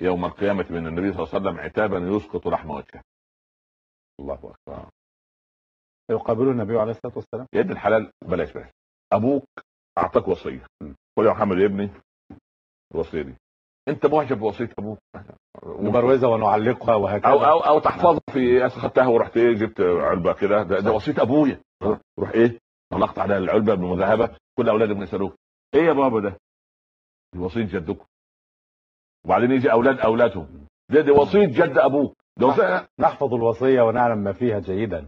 يوم القيامة من النبي صلى الله عليه وسلم عتابا يسقط لحم وجهه. الله أكبر. يقابله النبي عليه الصلاة والسلام. يد الحلال بلاش. ابوك اعطاك وصية، قول يا محمد يا ابني الوصية دي، انت معجب بوصية ابوك نبروزها ونعلقها وهكذا، او تحفظها في اخذتها ورحت ايه جبت علبة كده، ده وصية ابويا، روح ايه طلقت على العلبة بالمذهبة، كل اولادي بيسالوك ايه يا بابا ده؟ دي وصية جدكم. وبعدين يجي اولادهم دي وصية جد ابوك، ده وصية. نحفظ الوصية ونعلم ما فيها جيدا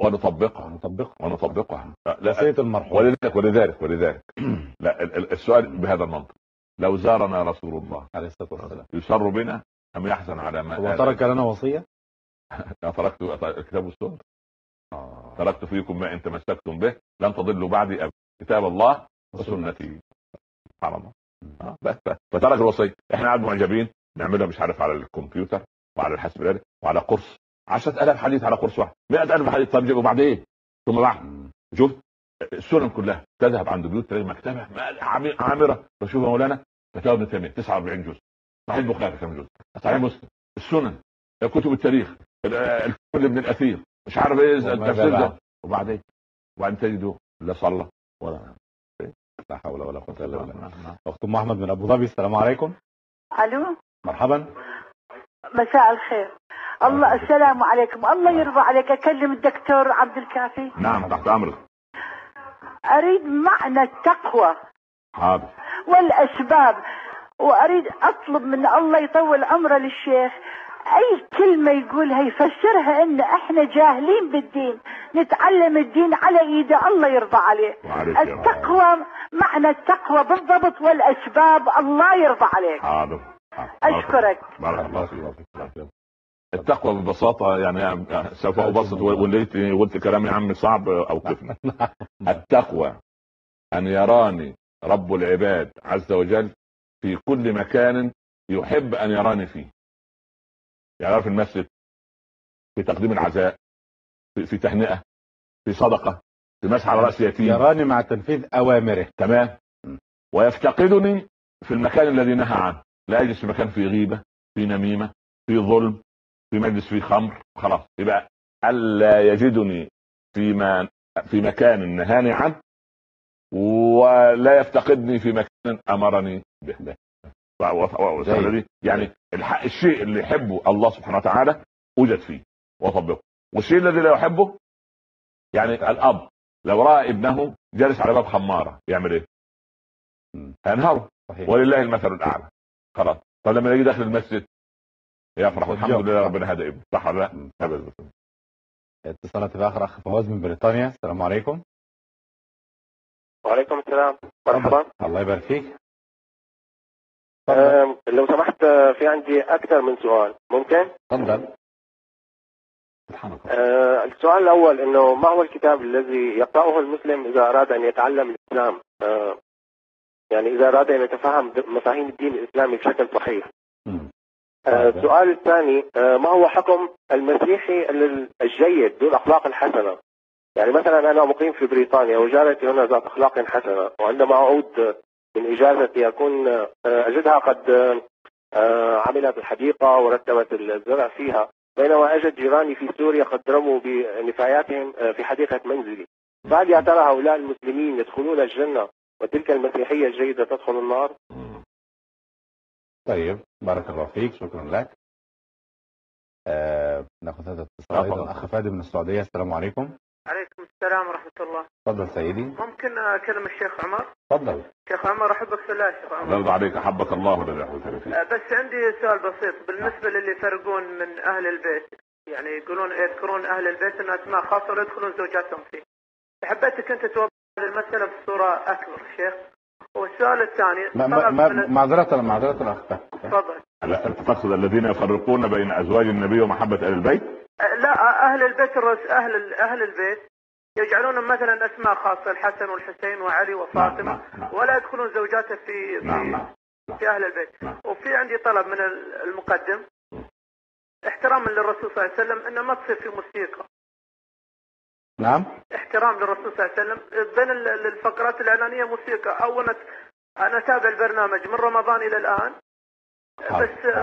ونطبقها. وصية المرحوم. ولذلك لا السؤال بهذا المنطق، لو زارنا رسول الله عليه الصلاة والسلام يسر بنا ام يحزن على ما وترك لنا وصية؟ تركت الكتاب والسنة. تركت فيكم ما ان تمسكتم به لن تضلوا بعدي كتاب الله وسنتي. سبحان الله. بس فترك الوصية. احنا قاعد معجبين نعملها مش عارف على الكمبيوتر وعلى الحاسب الآلي وعلى قرص 10,000 حديث على قرص واحد، 100,000 حديث. طب وبعدين ثم بعد شوف السنن كلها تذهب عند بيوت تلاقي مكتبه عامره. بشوف مولانا كتاب ابن تيميه 49 جزء، صحيح البخاري كم جزء، صحيح مسلم، السنن، كتب التاريخ، الفقه ابن الاثير، مش عارف ايه التفسير ده. وبعدين تجده لا صلى ولا لا حول ولا قوه الا بالله. اخت ام احمد من ابو ظبي، السلام عليكم. الو مرحبا. مساء الخير. الله السلام عليكم. الله يرضى عليك، اكلم الدكتور عبد الكافي؟ نعم تحت امرك. اريد معنى التقوى. حاضر. والاسباب، واريد اطلب من الله يطول عمره للشيخ، اي كلمة يقولها يفسرها ان احنا جاهلين بالدين، نتعلم الدين على ايده. الله يرضى عليه. التقوى، معنى التقوى بالضبط، والاسباب. الله يرضى عليك. حاضر. اشكرك. بارك الله فيك. التقوى ببساطة يعني سوف ابسط، واللي قلت كلام يا عم صعب اوقفنا. التقوى ان يراني رب العباد عز وجل في كل مكان يحب ان يراني فيه. يعني في المسجد، في تقديم العزاء، في تهنئة، في صدقة، في مسح على رأس يتيم، يراني مع تنفيذ اوامره. تمام. ويفتقدني في المكان الذي نهى عنه، لا يجلس في مكان فيه غيبة، في نميمة، في ظلم، في مجلس فيه خمر. خلاص يبقى الا يجدني في مكان نهاني عنه، ولا يفتقدني في مكان امرني به. يعني الشيء اللي يحبه الله سبحانه وتعالى وجد فيه وطبقه، والشيء الذي لا يحبه، يعني الاب لو راى ابنه جالس على باب خمارة يعمل ايه؟ هينهره. ولله المثل الاعلى. خلاص. طب لما يجي داخل المسجد يفرح الحمد لله ربنا هدى ابنه، صح ولا لا؟ اتصالات الاخر اخ فواز من بريطانيا، السلام عليكم. وعليكم السلام. مرحبا. الله يبارك فيك. لو سمحت في عندي أكثر من سؤال، ممكن؟ تفضل. السؤال الأول إنه ما هو الكتاب الذي يقرأه المسلم إذا أراد أن يتعلم الإسلام؟ يعني إذا أراد أن يتفهم مفاهيم الدين الإسلامي بشكل صحيح. السؤال الثاني، ما هو حكم المسيحي الجيد ذو الأخلاق الحسنة؟ يعني مثلا أنا مقيم في بريطانيا وجارتي هنا ذات أخلاق حسنة، وعندما أعود من إجازتي أكون أجدها قد عملت الحديقة ورتبت الزرع فيها، بينما أجد جيراني في سوريا قد رموا بنفاياتهم في حديقة منزلي. فهل يا ترى هؤلاء المسلمين يدخلون الجنة وتلك المسيحية الجيدة تدخل النار؟ طيب بارك الله فيك، شكرا لك. ناخذ هذا الاتصال ايضا. اخ فادي من السعودية، السلام عليكم. عليكم السلام ورحمة الله. تفضل سيدي. ممكن أكلم الشيخ عمر؟ تفضل. شيخ عمر أحبك في الله. شيخ عمر الله عليك، أحبك الله ولا بس عندي سؤال بسيط بالنسبة للي يفرقون من أهل البيت، يعني يذكرون أهل البيت أن أسماء خاصة ويدخلون زوجاتهم فيه. حبيتك أنت توضح المسألة بصورة أكبر شيخ. والسؤال الثاني معذرة الأخ. تفضل. تقصد الذين يفرقون بين أزواج النبي ومحبة أهل البيت؟ لا، أهل البيت أهل البيت يجعلون مثلا أسماء خاصة، الحسن والحسين وعلي وفاطمة. ولا يدخلون زوجاته في أهل البيت. وفي عندي طلب من المقدم احتراما للرسول صلى الله عليه وسلم أنه ما تصير في موسيقى. نعم. احترام للرسول صلى الله عليه وسلم بين الفقرات الإعلانية موسيقى. أو أنا أتابع البرنامج من رمضان إلى الآن، بس